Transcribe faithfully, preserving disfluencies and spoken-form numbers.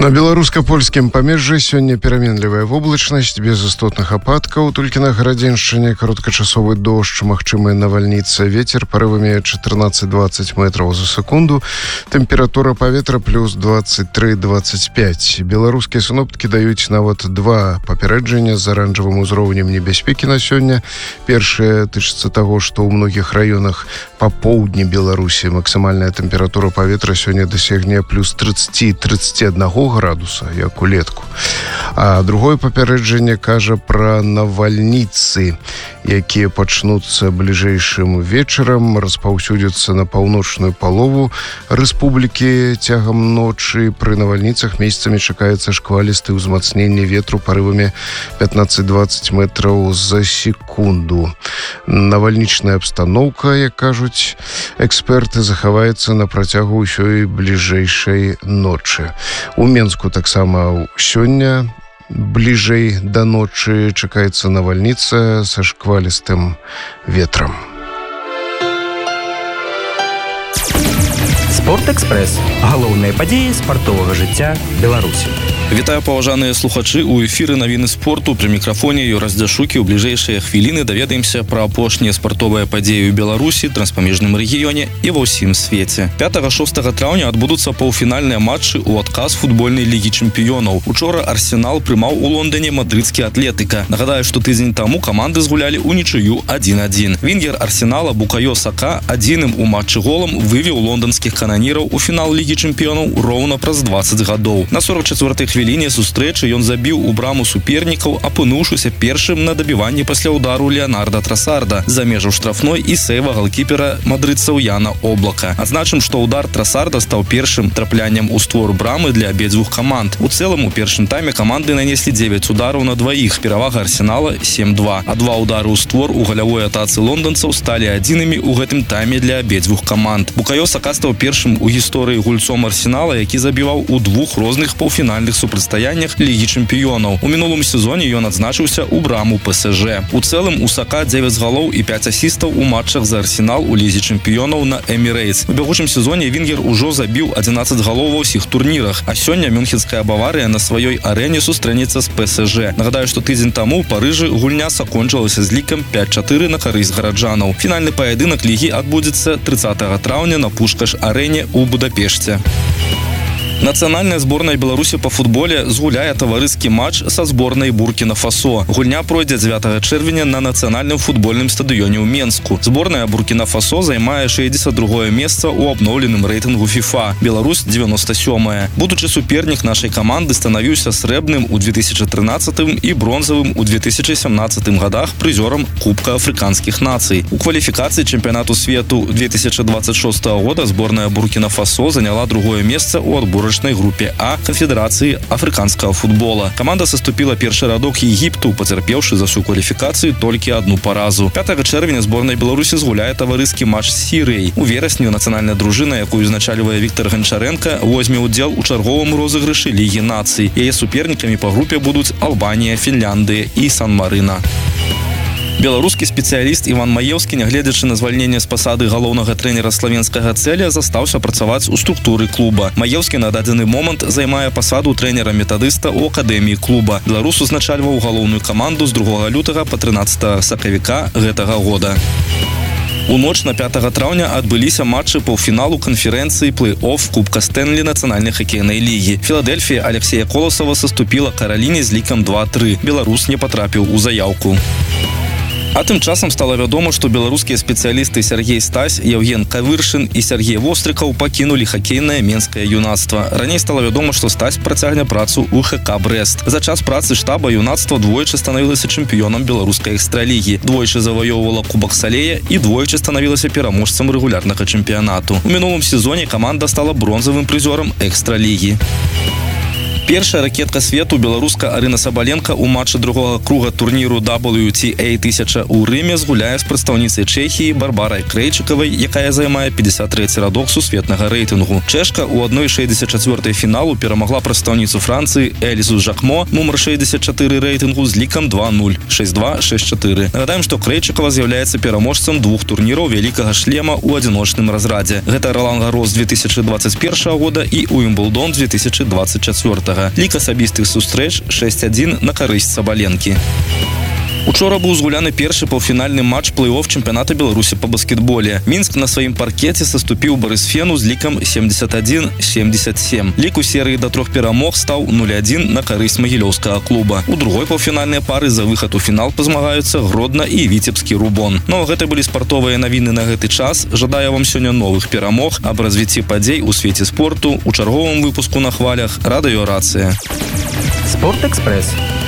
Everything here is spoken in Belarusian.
На беларуска-польскім памежжы сёння пераменлівая воблачнасць без істотных ападкаў, толькі на Гарадзеншчыне кароткачасовы дождж, магчымая навальніца, вецер парывамі чатырнаццаць-дваццаць метраў за секунду, тэмпература паветра плюс двадцать три двадцать пять. Беларускія синоптыкі даюць нават два папярэджання з аранжавым узроўнем небяспекі на сёння. Першае тычыцца таго, што ў многіх раёнах па поўдні Беларусі максімальная тэмпература паветра сёння дасягне плюс тридцать тридцать один градуса, як улетку. А другое папярэджанне кажа пра навальніцы, якія пачнуцца бліжэйшым вечарам, распаўсюдзяцца на паўночную палову рэспублікі цягам ночы. Пры навальніцах месцамі чакаецца шквалісты ўзмацненне ветру парывамі пятнаццаць-дваццаць метраў за секунду. Навальнічная абстаноўка, як кажуць эксперты, захаваецца на працягу ўсёй бліжэйшай ночы. У Менску таксама сёння бліжэй да ночы чакаецца навальніца са шквалістым ветрам. Спортэкспрэс. Галоўныя падзеі спартовага жыцця Беларусі. Вітаю, паважаныя слухачы. У эфіры навіны спорту. Пры мікрафоне Юрас Дзяшукі. У бліжэйшыя хвіліны даведаемся пра апошнія спартовыя падзеі ў Беларусі, транспамежным рэгіёне і ва ўсім свеце. пятага-шостага траўня адбудуцца паўфінальныя матчы ў адказ футбольнай лігі чэмпіёнаў. Учора Арсенал прымаў у Лондоне мадрыдскі Атлетыка. Нагадаю, што тыдзень таму каманды згулялі ў нічыю адзін адзін. Вінгер Арсенала Букайо Сака адзіным у матчы голам вывеў лонданскіх кананіраў у фінал лігі чэмпіёнаў роўна праз дваццаць гадоў. На сорок чацвёртай хвіліне сустрэчы ён забіў у браму супернікаў, апынуўшыся першым на дабіванні пасля удару Леонарда Трасарда за межаў штрафной і сейва галкіпера мадрыдцаў Яна Облака. Адзначым, што удар Трасарда стаў першым трапляннем у створ брамы для абедзвюх каманд. У цэлым у першым тайме каманды нанеслі дзевяць удараў на дваіх, перавага Арсенала сем два. А два удары ў створ у галявой атацы лонданцаў сталі адзінымі ў гэтым тайме для абедзвюх каманд. Букайо Сака стаў першым у гісторыі гульцом Арсенала, які забіваў у двух розных паўфінальных супрацьстаяннях лігі чэмпіёнаў. У мінулым сезоне ён адзначыўся ў браму ПСЖ. У цэлым у Сака дзевяць галоў і пяць асістаў у матчах за Арсенал у лізе чэмпіёнаў на Эмірэйтс. У бягучым сезоне Вінгер ужо забіў адзінаццаць галоў ва ўсіх турнірах, а сёння мюнхенская Баварыя на сваёй арэне сустрэнецца з ПСЖ. Нагадаю, што тыдзень таму ў Парыжы гульня скончылася з лікам пяць чатыры на карысць гараджанаў. Фінальны паядынак лігі адбудзецца трыццатага траўня на Пушкаш-арэне ў Будапешце. Нацыянальная зборная Беларусі па футболе згуляе таварыскі матч са зборнай Буркіна-Фасо. Гульня пройдзе дзевятага чэрвеня на нацыянальным футбольным стадыёне ў Менску. Зборная Буркіна-Фасо займае шэсцьдзесят другое месца ў абноўленым рэйтынгу FIFA. Беларусь дзевяносто сёмае. Будучы супернік нашай каманды станавіўся срэбным у две тысячи трынаццатым і бронзавым у две тысячи сямнаццатым гадах прызёрам Кубка афрыканскіх нацый. У кваліфікацыі чэмпіянату свету две тысячи двадцать шостага года зборная Буркіна-Фасо заняла другое месца ў адборачнай групе А Канфедэрацыі афрыканскага футбола. Каманда саступіла першы радок Егіпту, пацярпеўшы за всю кваліфікацыю толькі одну паразу. пятага чэрвеня зборная Беларусі згуляе таварыскі матч з Сірыяй. У верасні нацыянальная дружына, якую узначальвае Віктор Ганчаренко, возьме ўдзел у чарговым розыгрышы Лігі нацый. Яе супернікамі па групе будуць Албанія, Фінляндыя і Сан-Марына. Беларускі спецыяліст Іван Маеўскі, нягледзячы на звальненне з пасады галоўнага трэнера славенскага Цэля, застаўся працаваць у структуры клуба. Маеўскі на дадзены момант займае пасаду трэнера-метадыста ў акадэміі клуба. Беларус узначальваў галоўную каманду з другога лютага па трынаццатага сакавіка гэтага года. У ноч на пятага траўня адбыліся матчы паўфіналу канферэнцыі плэй-офф Кубка Стэнлі нацыянальнай хакейнай лігі. Філадельфія Алексея Коласова саступіла Караліне з лікам два тры. Беларус не патрапіў у заяўку. А тым часам стала вядома, што беларускія спецыялісты Сергей Стась, Евген Кавыршын і Сергей Вострыкаў пакінулі хакейнае менскае юнацтва. Раней стала вядома, што Стась працягне працу ў ХК Брэст. За час працы штаба юнацтва двойчы станавілася чэмпіёнам беларускай экстралігі, двойчы заваёўвала Кубак Салея і двойчы станавілася пераможцам рэгулярнага чэмпіянату. У мінулым сезоне каманда стала бронзавым прызёрам экстралігі. Першая ракетка свету беларуска Арына Сабаленко ў матчы другога круга турніру дабл ю ти эй тысяча ў Рыме згуляе з прадстаўніцай Чэхіі Барбарай Крэйчыкавай, якая займае пятьдесят трэці радок сусветнага рэйтынгу. Чэшка ў адной шэсцьдесят чацвёртай фіналу перамагла прадстаўніцу Францыі Элізу Жакмо, нумар шэсцьдесят чатыры рэйтынгу з лікам два нуль, шэсць два, шэсць чатыры. Нагадаем, што Крэйчыкава з'яўляецца пераможцам двух турніраў вялікага шлема ў адзіночным разрадзе. Гэта Ролан Гарос две тысячи двадцать первого года і Уимблдон две тысячи двадцать четвёртого. першага. Лік асабістых сустрэч шэсць адзін на карысць Сабаленкі. Учора быў згуляны першы паўфінальны матч плэй-офф чэмпіяната Беларусі па баскетболе. Мінск на сваім паркеце саступіў Барысфену з лікам семьдесят один семьдесят семь. Лік у серыі да трох перамог стаў нуль адзін на карысць магілёўскага клуба. У другой паўфінальнай пары за выхад у фінал пазмагаюцца Гродна і Віцебскі Рубон. Ну, гэта былі спартовыя навіны на гэты час. Жадаю вам сёння новых перамог, аб развіцці падзей у свеце спорту у чарговым выпуску на хвалях радыёрацыя. Спортэкспрэс.